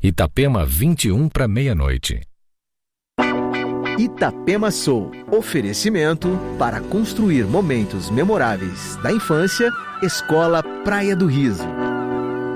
Itapema 21 para meia-noite. Itapema Soul. Oferecimento para construir momentos memoráveis da infância. Escola Praia do Riso.